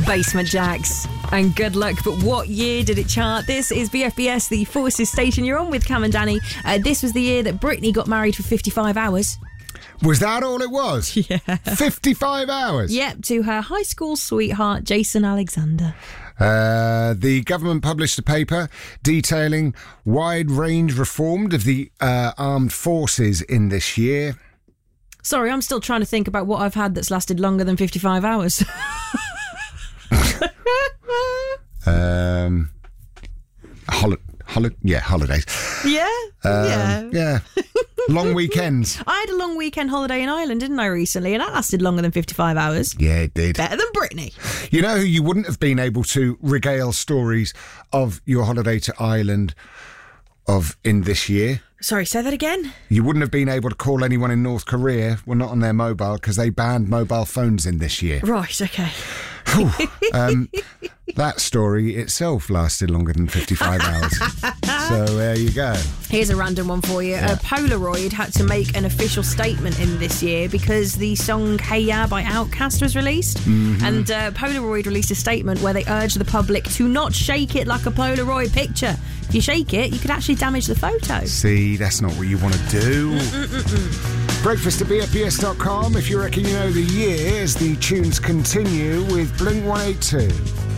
Basement Jacks. And good luck, but what year did it chart? This is BFBS, the Forces station you're on with Cam and Danny. This was the year that Britney got married for 55 hours. Was that all it was? Yeah. 55 hours? Yep, to her high school sweetheart, Jason Alexander. The government published a paper detailing wide-range reform of the armed forces in this year. Sorry, I'm still trying to think about what I've had that's lasted longer than 55 hours. Holidays. Yeah. Long weekends. I had a long weekend holiday in Ireland, didn't I, recently? And that lasted longer than 55 hours. Yeah, it did. Better than Britney. You know who you wouldn't have been able to regale stories of your holiday to Ireland of in this year? Sorry, say that again? You wouldn't have been able to call anyone in North Korea, well, not on their mobile, because they banned mobile phones in this year. Right, okay. That story itself lasted longer than 55 hours. So there you go. Here's a random one for you. Yeah. Polaroid had to make an official statement in this year because the song Hey Ya by Outkast was released. Mm-hmm. And Polaroid released a statement where they urged the public to not shake it like a Polaroid picture. If you shake it, you could actually damage the photo. See, that's not what you want to do. Breakfast at BFBS.com if you reckon you know the year as the tunes continue with Blink 182.